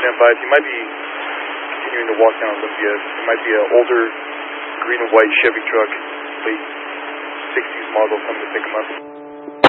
M5. He might be continuing to walk down Olympia. It might be an older green and white Chevy truck, late 60s model, coming to pick him up.